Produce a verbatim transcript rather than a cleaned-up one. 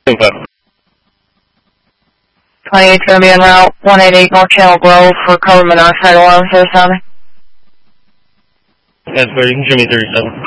twenty-eight's going to be en route, one eighty-eight North Channel Grove for cover Menard Side eleven, sir, Tommy. That's where you can show me thirty-seven.